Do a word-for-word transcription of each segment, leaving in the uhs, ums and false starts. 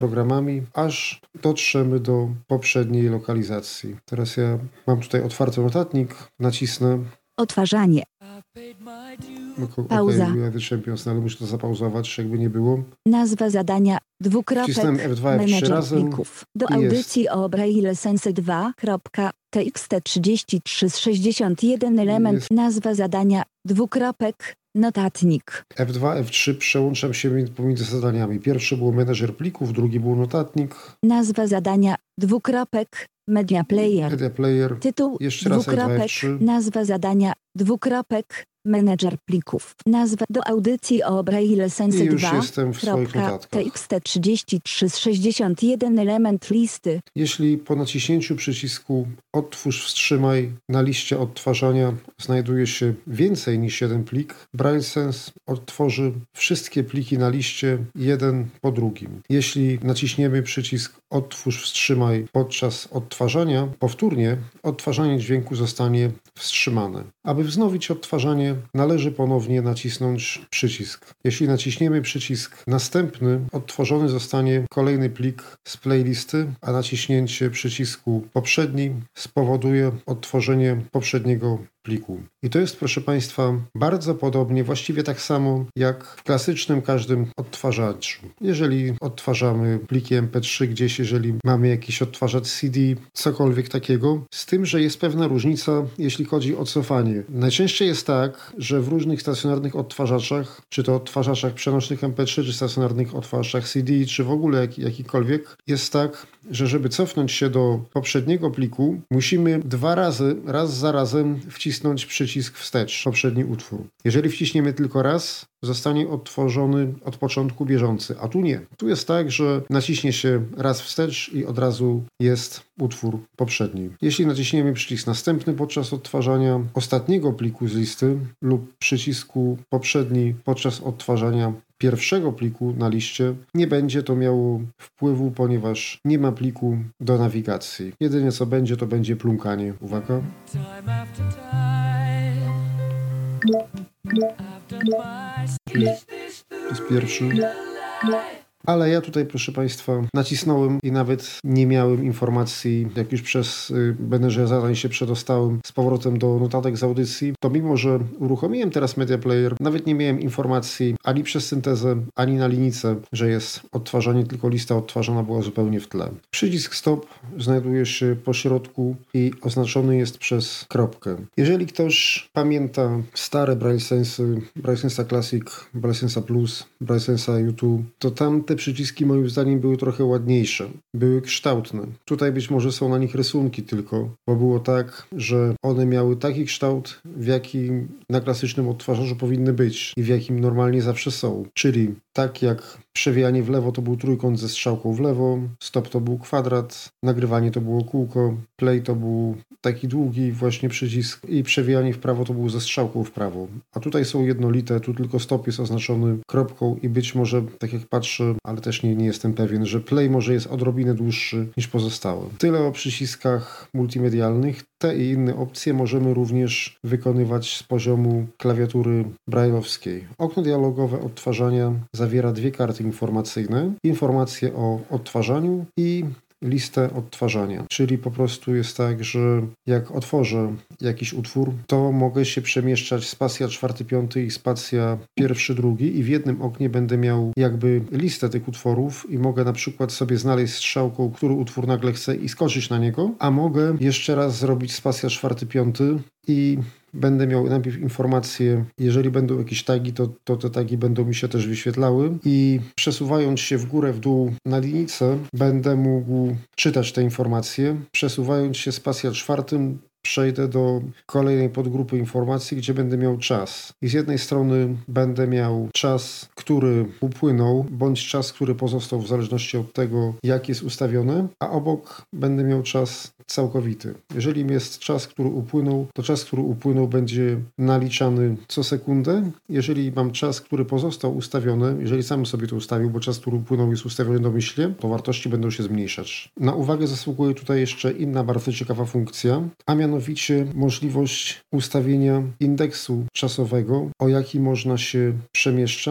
programami, aż dotrzemy do poprzedniej lokalizacji. Teraz ja mam tutaj otwarty notatnik, nacisnę. Odtwarzanie. Pauza. Okay, The Champions, ale muszę to zapauzować, jakby nie było. Nazwa zadania, dwukropek, Wcisnąłem F dwa, F trzy menedżer razem plików. Do i audycji o Braille Sense dwa. T X T trzydzieści trzy z sześćdziesiąt jeden element. Jest. Nazwa zadania, dwukropek, notatnik. F dwa, F trzy przełączam się pomiędzy zadaniami. Pierwszy był menedżer plików, drugi był notatnik. Nazwa zadania, dwukropek, media player. Media player. Tytuł, Jeszcze raz F dwa, F dwukropek, trzy. nazwa zadania, dwukropek, menedżer plików. Nazwa do audycji o Braille Sense I już dwa. jestem w swoich notatkach. T X T trzydzieści trzy z sześćdziesiąt jeden element listy. Jeśli po naciśnięciu przycisku Otwórz, wstrzymaj na liście odtwarzania znajduje się więcej niż jeden plik, Braille Sense odtworzy wszystkie pliki na liście jeden po drugim. Jeśli naciśniemy przycisk Otwórz, wstrzymaj podczas odtwarzania, powtórnie odtwarzanie dźwięku zostanie wstrzymane. Aby wznowić odtwarzanie, należy ponownie nacisnąć przycisk. Jeśli naciśniemy przycisk następny, odtworzony zostanie kolejny plik z playlisty, a naciśnięcie przycisku poprzedni spowoduje odtworzenie poprzedniego pliku. I to jest, proszę Państwa, bardzo podobnie, właściwie tak samo jak w klasycznym każdym odtwarzaczu. Jeżeli odtwarzamy pliki M P trzy gdzieś, jeżeli mamy jakiś odtwarzacz C D, cokolwiek takiego, z tym, że jest pewna różnica, jeśli chodzi o cofanie. Najczęściej jest tak, że w różnych stacjonarnych odtwarzaczach, czy to odtwarzaczach przenośnych M P trzy, czy stacjonarnych odtwarzaczach C D, czy w ogóle jak, jakikolwiek, jest tak, że żeby cofnąć się do poprzedniego pliku, musimy dwa razy, raz za razem wcisnąć przycisk wstecz, poprzedni utwór. Jeżeli wciśniemy tylko raz, zostanie odtworzony od początku bieżący, a tu nie. Tu jest tak, że naciśnie się raz wstecz i od razu jest utwór poprzedni. Jeśli naciśniemy przycisk następny podczas odtwarzania ostatniego pliku z listy lub przycisku poprzedni podczas odtwarzania pierwszego pliku na liście, nie będzie to miało wpływu, ponieważ nie ma pliku do nawigacji. Jedynie co będzie, to będzie plumkanie. Uwaga. To jest pierwszy. Ale ja tutaj, proszę Państwa, nacisnąłem i nawet nie miałem informacji, jak już przez y, menedżer zadań się przedostałem z powrotem do notatek z audycji, to mimo, że uruchomiłem teraz Media Player, nawet nie miałem informacji ani przez syntezę, ani na linijce, że jest odtwarzanie, tylko lista odtwarzana była zupełnie w tle. Przycisk Stop znajduje się po środku i oznaczony jest przez kropkę. Jeżeli ktoś pamięta stare Braille Sensy, Braille Sensa Classic, Braille Sensa Plus, Braille Sensa U dwa, to tam te przyciski moim zdaniem były trochę ładniejsze. Były kształtne. Tutaj być może są na nich rysunki tylko, bo było tak, że one miały taki kształt, w jakim na klasycznym odtwarzaczu powinny być i w jakim normalnie zawsze są. Czyli tak jak przewijanie w lewo to był trójkąt ze strzałką w lewo, stop to był kwadrat, nagrywanie to było kółko, play to był taki długi właśnie przycisk i przewijanie w prawo to był ze strzałką w prawo. A tutaj są jednolite, tu tylko stop jest oznaczony kropką i być może, tak jak patrzę, ale też nie, nie jestem pewien, że play może jest odrobinę dłuższy niż pozostałe. Tyle o przyciskach multimedialnych. Te i inne opcje możemy również wykonywać z poziomu klawiatury brailleowskiej. Okno dialogowe odtwarzania zawiera dwie karty informacyjne. Informacje o odtwarzaniu i listę odtwarzania. Czyli po prostu jest tak, że jak otworzę jakiś utwór, to mogę się przemieszczać spacja czwarty, piąty i spacja pierwszy, drugi i w jednym oknie będę miał jakby listę tych utworów i mogę na przykład sobie znaleźć strzałką, który utwór nagle chcę i skoczyć na niego, a mogę jeszcze raz zrobić spacja czwarty, piąty i będę miał najpierw informacje, jeżeli będą jakieś tagi, to, to te tagi będą mi się też wyświetlały i przesuwając się w górę, w dół na linijce będę mógł czytać te informacje. Przesuwając się spacja czwartym przejdę do kolejnej podgrupy informacji, gdzie będę miał czas. I z jednej strony będę miał czas, który upłynął, bądź czas, który pozostał w zależności od tego, jak jest ustawiony, a obok będę miał czas całkowity. Jeżeli jest czas, który upłynął, to czas, który upłynął będzie naliczany co sekundę. Jeżeli mam czas, który pozostał ustawiony, jeżeli sam sobie to ustawił, bo czas, który upłynął jest ustawiony domyślnie, to wartości będą się zmniejszać. Na uwagę zasługuje tutaj jeszcze inna bardzo ciekawa funkcja, a mianowicie możliwość ustawienia indeksu czasowego, o jaki można się przemieszczać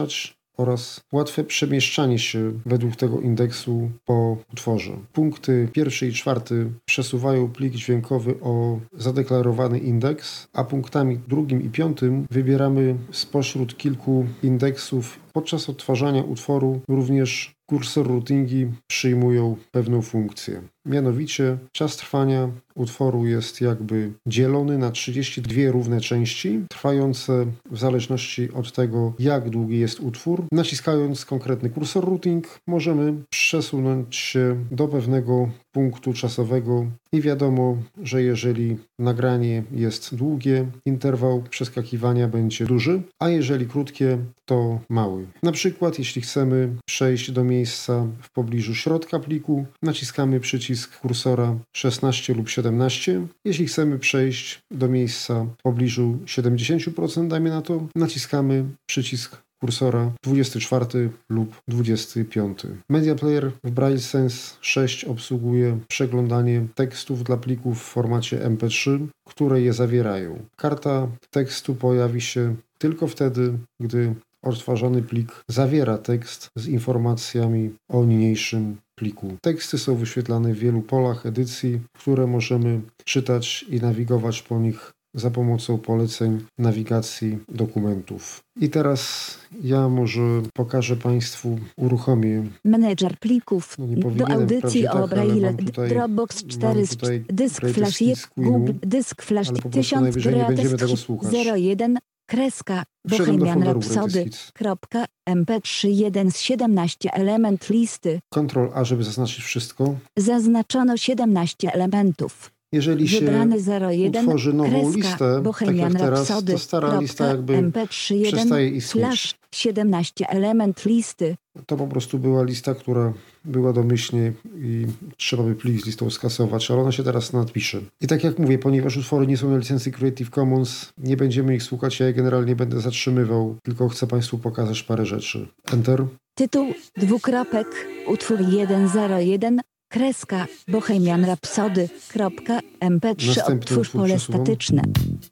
oraz łatwe przemieszczanie się według tego indeksu po utworze. Punkty pierwszy i czwarty przesuwają plik dźwiękowy o zadeklarowany indeks, a punktami drugim i piątym wybieramy spośród kilku indeksów. Podczas odtwarzania utworu również kursor routingi przyjmują pewną funkcję. Mianowicie czas trwania utworu jest jakby dzielony na trzydzieści dwie równe części, trwające w zależności od tego, jak długi jest utwór. Naciskając konkretny kursor routing możemy przesunąć się do pewnego punktu czasowego i wiadomo, że jeżeli nagranie jest długie, interwał przeskakiwania będzie duży, a jeżeli krótkie, to mały. Na przykład, jeśli chcemy przejść do miejsca w pobliżu środka pliku, naciskamy przycisk kursora szesnaście lub siedemnaście. Jeśli chcemy przejść do miejsca w pobliżu siedemdziesiąt procent, dajmy na to, naciskamy przycisk kursora dwudziesty czwarty lub dwudziesty piąty. Media Player w Braille Sense sześć obsługuje przeglądanie tekstów dla plików w formacie M P trzy, które je zawierają. Karta tekstu pojawi się tylko wtedy, gdy odtwarzany plik zawiera tekst z informacjami o niniejszym pliku. Teksty są wyświetlane w wielu polach edycji, które możemy czytać i nawigować po nich za pomocą poleceń nawigacji dokumentów. I teraz ja może pokażę Państwu, uruchomię Menedżer plików no do audycji tak, o Braille, tutaj, Dropbox cztery, dysk flash jeden, Google, dysk flash tysiąc, Greatest zero jeden, kreska, Bohemian Rhapsody, kropka, M P trzy jeden z siedemnaście element listy. Ctrl A, żeby zaznaczyć wszystko. Zaznaczono siedemnaście elementów. Jeżeli się zero jeden, utworzy nową kreska, listę, Bohemian tak jak teraz, Rhapsody, to stara kropka, lista jakby M P trzy jeden, przestaje istnieć. Flash siedemnaście element listy. To po prostu była lista, która była domyślnie i trzeba by plik z listą skasować, ale ona się teraz nadpisze. I tak jak mówię, ponieważ utwory nie są na licencji Creative Commons, nie będziemy ich słuchać, ja je generalnie będę zatrzymywał, tylko chcę Państwu pokazać parę rzeczy. Enter. Tytuł, dwukropek, utwór jeden zero jeden, kreska, Bohemian Rhapsody, kropka, M P trzy, Następny odtwórz utwór pole przesuwam. statyczne.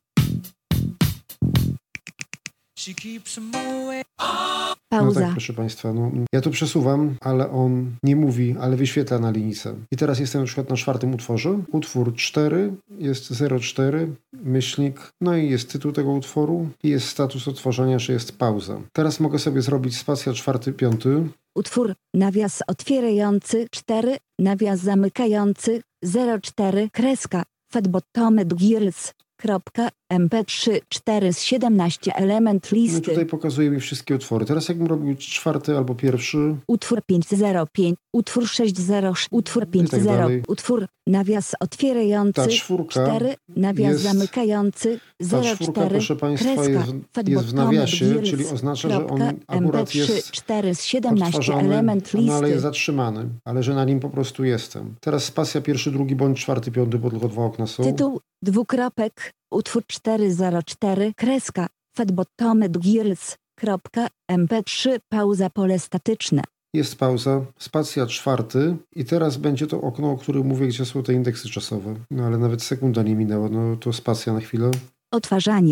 No Pauza. tak, proszę Państwa, no, ja to przesuwam, ale on nie mówi, ale wyświetla na linijce. I teraz jestem na przykład na czwartym utworze. Utwór cztery jest zero cztery, myślnik, no i jest tytuł tego utworu i jest status odtwarzania, że jest pauza. Teraz mogę sobie zrobić spacja czwarty, piąty. Utwór, nawias otwierający, cztery, nawias zamykający, zero cztery, kreska, Fatbottomed Gears, kropka, M P trzy cztery z siedemnaście element No listy. tutaj pokazuje mi wszystkie utwory. Teraz jakbym robił czwarty albo pierwszy. Utwór pięć zero pięć, utwór sześć zero, utwór pięć zero, tak dalej. utwór nawias otwierający, Ta czwórka cztery, nawias jest- zamykający, Ta zero czwórka, cztery, proszę Państwa, kreska, jest, w- jest w nawiasie, czyli oznacza, że on akurat jest cztery z siedemnaście odtwarzany, element no, ale jest listy. zatrzymany, ale że na nim po prostu jestem. Teraz spacja pierwszy, drugi bądź czwarty, piąty, bo tylko dwa okna są. Tytuł, dwukropek, utwór cztery zero cztery, kreska, Fatbottomed Gears, kropka, M P trzy, pauza pole statyczne. Jest pauza, spacja czwarty i teraz będzie to okno, o którym mówię, gdzie są te indeksy czasowe. No ale nawet sekunda nie minęła, no to spacja na chwilę. Odtwarzanie.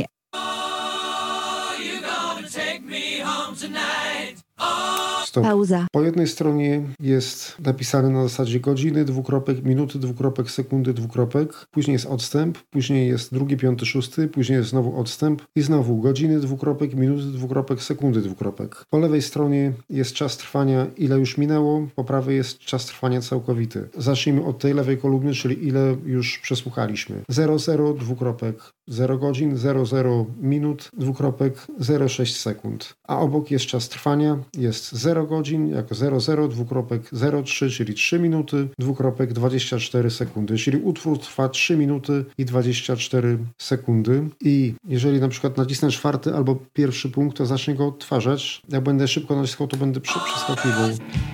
Stop. Pauza. Po jednej stronie jest napisane na zasadzie godziny, dwukropek, minuty, dwukropek, sekundy, dwukropek. Później jest odstęp, później jest drugi, piąty, szósty, później jest znowu odstęp i znowu godziny, dwukropek, minuty, dwukropek, sekundy, dwukropek. Po lewej stronie jest czas trwania, ile już minęło, po prawej jest czas trwania całkowity. Zacznijmy od tej lewej kolumny, czyli ile już przesłuchaliśmy. zero zero, dwukropek, zero godzin, zero zero minut, dwukropek, zero sześć sekund. A obok jest czas trwania, jest zero godzin, jako zero zero, dwukropek, zero trzy, czyli trzy minuty, dwukropek, dwadzieścia cztery sekundy, czyli utwór trwa trzy minuty i dwadzieścia cztery sekundy. I jeżeli na przykład nacisnę czwarty albo pierwszy punkt, to zacznie go odtwarzać. Jak będę szybko naciskał, to będę prze- przeskakiwał.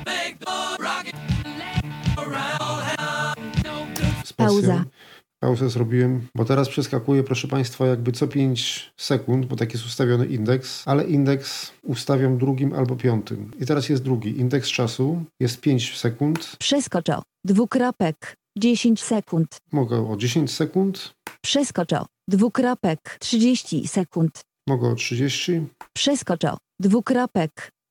Spacja. Pauza. Pauzę zrobiłem, bo teraz przeskakuję, proszę Państwa, jakby co pięć sekund, bo tak jest ustawiony indeks, ale indeks ustawiam drugim albo piątym. I teraz jest drugi. Indeks czasu jest pięć sekund. Przeskoczą. Dwukropek. dziesięć sekund. Mogę o dziesięć sekund, Przeskoczą. Dwukropek. trzydzieści sekund. mogę o trzydzieści, Przeskoczą. Dwukropek.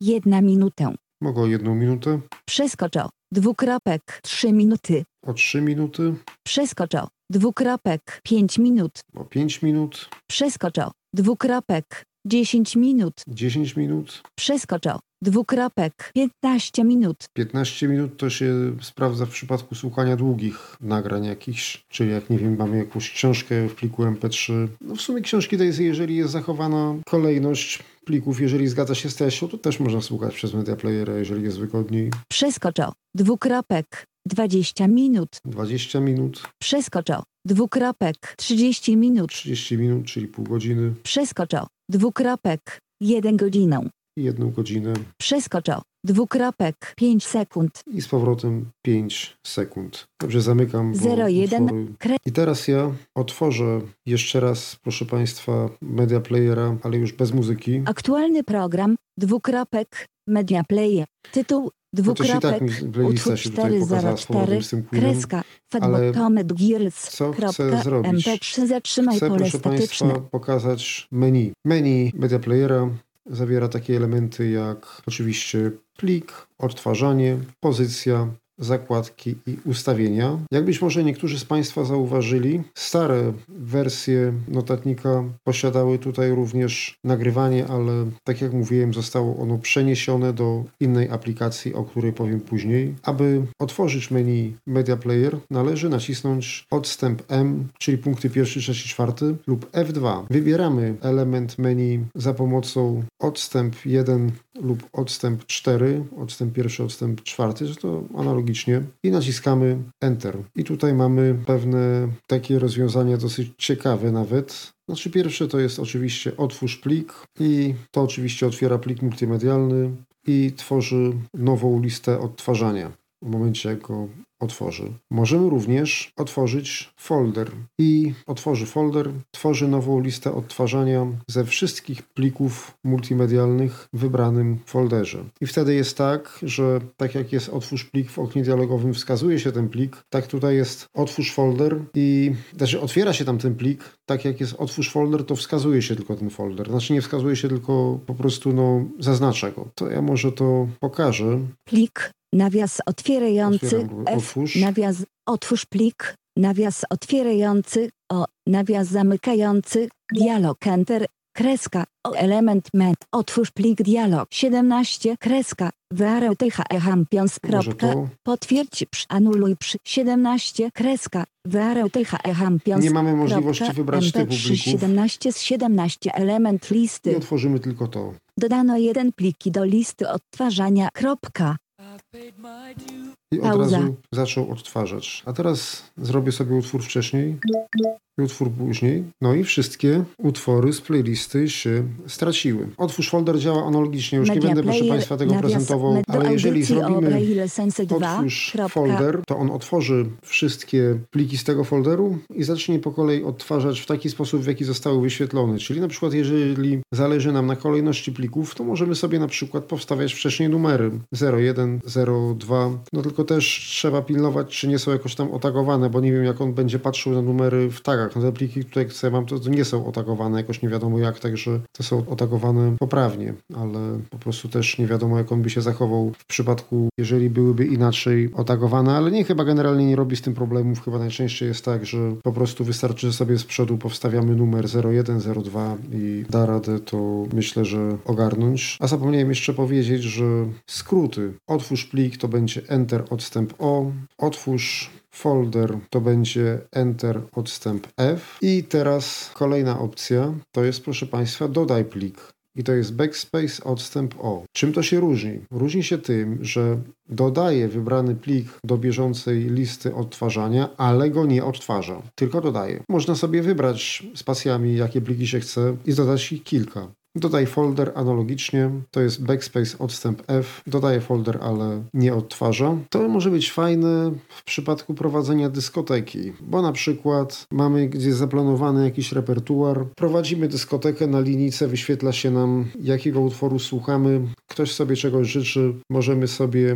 Jedna minutę. Mogę o jedną minutę. Przeskocz o dwukropek trzy minuty. O trzy minuty. Przeskocz o dwukropek pięć minut. O pięć minut. Przeskocz o dwukropek dziesięć minut. dziesięć minut. Przeskocz o dwukropek piętnaście minut. piętnaście minut to się sprawdza w przypadku słuchania długich nagrań jakichś, czyli jak nie wiem, mamy jakąś książkę w pliku em pe trzy. No w sumie książki to jest, jeżeli jest zachowana kolejność plików, jeżeli zgadza się z treścią, to też można słuchać przez media playera, jeżeli jest wygodniej. Przeskocz o dwukropek dwadzieścia minut. dwadzieścia minut. Przeskocz o dwukropek trzydzieści minut. trzydzieści minut, czyli pół godziny. Przeskocz o dwukropek jeden godzinę. I jedną godzinę. Przeskocz o dwukropek pięć sekund. I z powrotem pięć sekund. Dobrze, zamykam. zero jeden. Kre- I teraz ja otworzę jeszcze raz, proszę Państwa, media playera, ale już bez muzyki. Aktualny program, dwukropek, media player. Tytuł, dwukropek, tak utwór cztery zero cztery, kreska, Fedbotomed Gears, co chcę zrobić? em pe trzy zatrzymaj chcę, pole proszę statyczne. Państwa, pokazać menu. Menu media playera zawiera takie elementy jak oczywiście plik, odtwarzanie, pozycja, zakładki i ustawienia. Jak być może niektórzy z Państwa zauważyli, stare wersje notatnika posiadały tutaj również nagrywanie, ale tak jak mówiłem, zostało ono przeniesione do innej aplikacji, o której powiem później. Aby otworzyć menu Media Player, należy nacisnąć odstęp M, czyli punkty pierwszy, trzeci, czwarty lub F dwa. Wybieramy element menu za pomocą odstęp jeden lub odstęp cztery, odstęp pierwszy, odstęp czwarty, że to analogicznie, i naciskamy Enter. I tutaj mamy pewne takie rozwiązania dosyć ciekawe nawet. Znaczy pierwsze to jest oczywiście otwórz plik i to oczywiście otwiera plik multimedialny i tworzy nową listę odtwarzania w momencie jak go otworzy. Możemy również otworzyć folder i otworzy folder, tworzy nową listę odtwarzania ze wszystkich plików multimedialnych w wybranym folderze. I wtedy jest tak, że tak jak jest otwórz plik w oknie dialogowym, wskazuje się ten plik, tak tutaj jest otwórz folder i znaczy otwiera się tam ten plik, tak jak jest otwórz folder, to wskazuje się tylko ten folder. Znaczy nie wskazuje się, tylko po prostu no zaznacza go. To ja może to pokażę. Plik. Nawias otwierający, Otwieram, F, otwórz. nawias, otwórz plik, nawias otwierający, O, nawias zamykający, dialog Enter, kreska, O, element men, otwórz plik dialog, siedemnaście, kreska, wyarę tycha echampions, kropka, potwierdź, przy, anuluj, przy, siedemnaście, kreska, wyarę tycha echampions, Nie mamy możliwości wybrać typu plików. siedemnaście z siedemnaście, element listy. I otworzymy tylko to. Dodano jeden pliki do listy odtwarzania, kropka. I od Pauza. razu zaczął odtwarzać. A teraz zrobię sobie utwór wcześniej i utwór później. No i wszystkie utwory z playlisty się straciły. Otwórz folder działa analogicznie. Już Media nie będę, proszę player, Państwa, tego nawias, prezentował, med- ale jeżeli audycji o zrobimy Braille Sense dwa, otwórz kropka. folder, to on otworzy wszystkie pliki z tego folderu i zacznie po kolei odtwarzać w taki sposób, w jaki zostały wyświetlone. Czyli na przykład jeżeli zależy nam na kolejności plików, to możemy sobie na przykład powstawiać wcześniej numery zero jeden, zero dwa. No tylko też trzeba pilnować, czy nie są jakoś tam otagowane, bo nie wiem, jak on będzie patrzył na numery w tagach. No te pliki tutaj, które mam, to, to nie są otagowane jakoś nie wiadomo jak, także to są otagowane poprawnie, ale po prostu też nie wiadomo, jak on by się zachował w przypadku, jeżeli byłyby inaczej otagowane, ale nie, chyba generalnie nie robi z tym problemów. Chyba najczęściej jest tak, że po prostu wystarczy, że sobie z przodu powstawiamy numer zero jeden, zero dwa i da radę to, myślę, że ogarnąć. A zapomniałem jeszcze powiedzieć, że skróty. Otwórz plik to będzie Enter odstęp O, otwórz folder to będzie Enter odstęp F i teraz kolejna opcja to jest, proszę Państwa, dodaj plik. I to jest backspace odstęp O. Czym to się różni? Różni się tym, że dodaje wybrany plik do bieżącej listy odtwarzania, ale go nie odtwarza, tylko dodaje. Można sobie wybrać spacjami, jakie pliki się chce i dodać ich kilka. Dodaj folder analogicznie, to jest backspace odstęp F, dodaję folder, ale nie odtwarza. To może być fajne w przypadku prowadzenia dyskoteki, bo na przykład mamy gdzieś zaplanowany jakiś repertuar, prowadzimy dyskotekę, na linijce wyświetla się nam, jakiego utworu słuchamy, ktoś sobie czegoś życzy, możemy sobie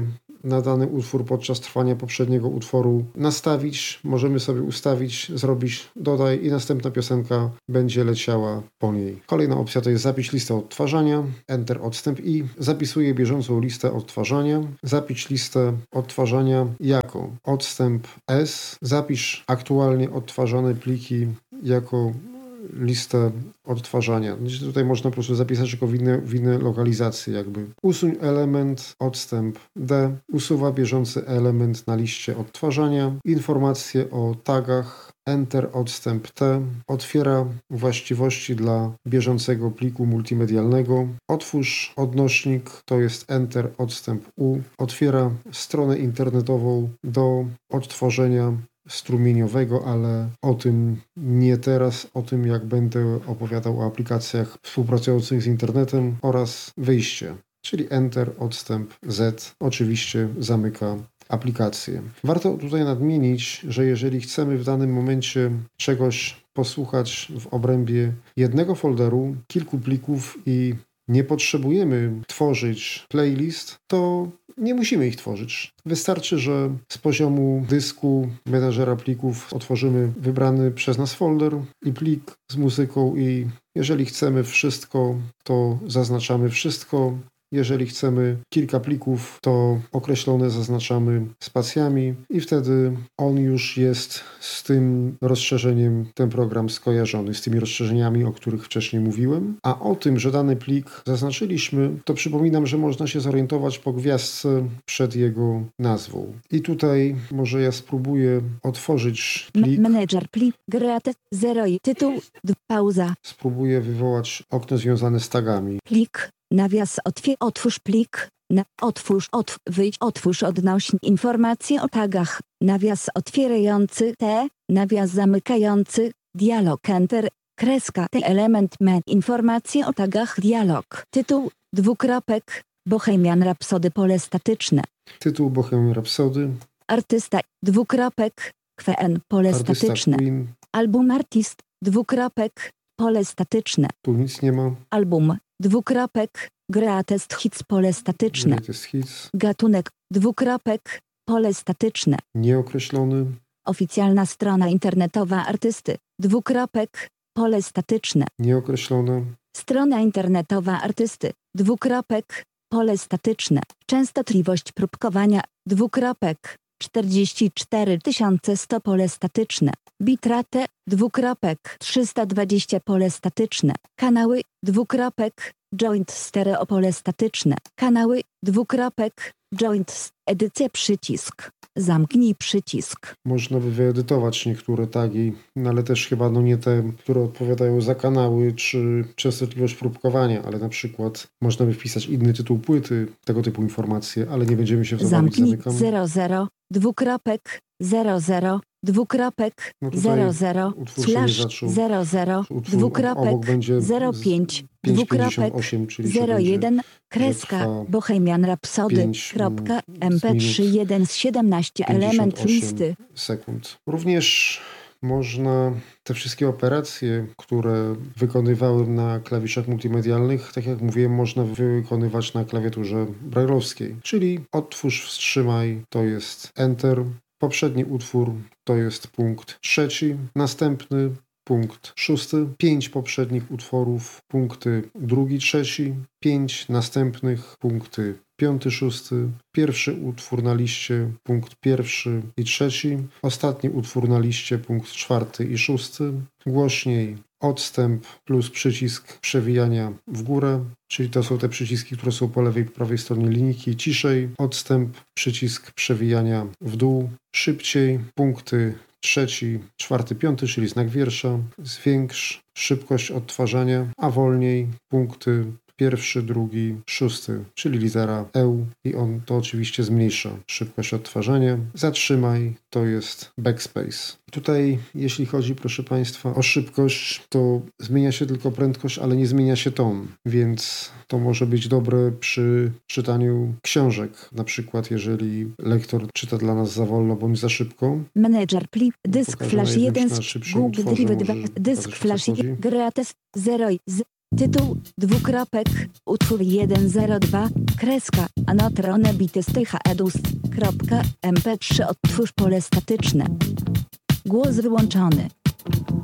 na dany utwór podczas trwania poprzedniego utworu nastawić. Możemy sobie ustawić, zrobić dodaj i następna piosenka będzie leciała po niej. Kolejna opcja to jest zapisz listę odtwarzania, Enter odstęp i zapisuję bieżącą listę odtwarzania. Zapisz listę odtwarzania jako odstęp S. Zapisz aktualnie odtwarzane pliki jako listę odtwarzania. Tutaj można po prostu zapisać tylko w inne, w inne lokalizacje jakby. Usuń element, odstęp D. Usuwa bieżący element na liście odtwarzania. Informacje o tagach, Enter odstęp T. Otwiera właściwości dla bieżącego pliku multimedialnego. Otwórz odnośnik, to jest Enter odstęp U. Otwiera stronę internetową do odtworzenia strumieniowego, ale o tym nie teraz, o tym jak będę opowiadał o aplikacjach współpracujących z internetem oraz wyjście, czyli Enter odstęp Z oczywiście zamyka aplikację. Warto tutaj nadmienić, że jeżeli chcemy w danym momencie czegoś posłuchać w obrębie jednego folderu, kilku plików i nie potrzebujemy tworzyć playlist, to nie musimy ich tworzyć. Wystarczy, że z poziomu dysku menadżera plików otworzymy wybrany przez nas folder i plik z muzyką i jeżeli chcemy wszystko, to zaznaczamy wszystko. Jeżeli chcemy kilka plików, to określone zaznaczamy spacjami i wtedy on już jest z tym rozszerzeniem, ten program skojarzony z tymi rozszerzeniami, o których wcześniej mówiłem. A o tym, że dany plik zaznaczyliśmy, to przypominam, że można się zorientować po gwiazdce przed jego nazwą. I tutaj może ja spróbuję otworzyć plik. Manager plik, grate, zero i tytuł, pauza. Spróbuję wywołać okno związane z tagami. Plik. Nawias otwier, otwórz plik, na, otwórz, otw, wyjdź, otwórz odnośnik, informacje o tagach, nawias otwierający T, nawias zamykający, dialog Enter, kreska T, element me, informacje o tagach, dialog, tytuł, dwukropek, Bohemian Rhapsody, pole statyczne. Tytuł Bohemian Rhapsody. Artysta, dwukropek, Queen, pole Artysta statyczne. Queen. Album artist, dwukropek, pole statyczne. Tu nic nie ma. Album, dwukropek, greatest hits, pole statyczne. Greatest hits. Gatunek, dwukropek, pole statyczne. Nieokreślony. Oficjalna strona internetowa artysty, dwukropek, pole statyczne. Nieokreślone. Strona internetowa artysty, dwukropek, pole statyczne. Częstotliwość próbkowania, dwukropek, czterdzieści cztery tysiące sto, pole statyczne. Bitrate, dwukropek, trzysta dwadzieścia, pole statyczne. Kanały, dwukropek, joint stereo, pole statyczne. Kanały, dwukropek, joint, edycja, przycisk. Zamknij przycisk. Można by wyedytować niektóre tagi, no ale też chyba no nie te, które odpowiadają za kanały czy częstotliwość próbkowania, ale na przykład można by wpisać inny tytuł płyty, tego typu informacje, ale nie będziemy się w to bawić. Zamknij zero zero, dwukropek, zero zero, dwukropek, no zero zero, slash zero zero, dwukropek, zero pięć, dwukropek, zero jeden, kreska, Bohemian Rhapsody, kropka, em pe trzy jeden z siedemnaście, element listy. Sekund. Również można te wszystkie operacje, które wykonywałem na klawiszach multimedialnych, tak jak mówiłem, można wykonywać na klawiaturze brajlowskiej. Czyli otwórz, wstrzymaj, to jest Enter. Poprzedni utwór to jest punkt trzeci, następny punkt szósty, pięć poprzednich utworów, punkty drugi, trzeci, pięć następnych, punkty piąty, szósty, pierwszy utwór na liście, punkt pierwszy i trzeci, ostatni utwór na liście, punkt czwarty i szósty, głośniej odstęp plus przycisk przewijania w górę, czyli to są te przyciski, które są po lewej i prawej stronie linijki, ciszej, odstęp, przycisk przewijania w dół, szybciej, punkty trzeci, czwarty, piąty, czyli znak wiersza, zwiększ szybkość odtwarzania, a wolniej punkty pierwszy, drugi, szósty, czyli litera E i on to oczywiście zmniejsza szybkość odtwarzania. Zatrzymaj, to jest backspace. Tutaj, jeśli chodzi, proszę Państwa, o szybkość, to zmienia się tylko prędkość, ale nie zmienia się ton, więc to może być dobre przy czytaniu książek. Na przykład, jeżeli lektor czyta dla nas za wolno bądź za szybko. Manager plik, dysk flash jeden, Google Drive dwa, dysk flash, gratis, zero, Tytuł, dwukropek, utwór jeden zero dwa, kreska, anotrone bity stycha edus, kropka, em pe trzy odtwórz pole statyczne. Głos wyłączony.